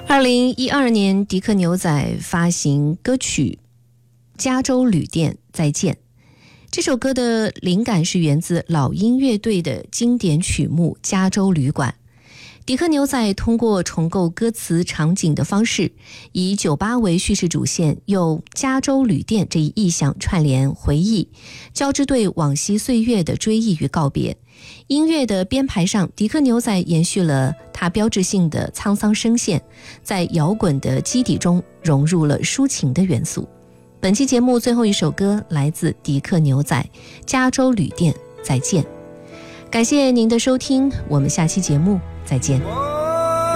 2012年，迪克牛仔发行歌曲《加州旅店再见》。这首歌的灵感是源自老鹰乐队的经典曲目《加州旅馆》。迪克牛仔通过重构歌词场景的方式，以酒吧为叙事主线，用加州旅店这一意象串联回忆，交织对往昔岁月的追忆与告别。音乐的编排上，迪克牛仔延续了他标志性的沧桑声线，在摇滚的基底中融入了抒情的元素。本期节目最后一首歌来自迪克牛仔《加州旅店再见》。感谢您的收听，我们下期节目再见。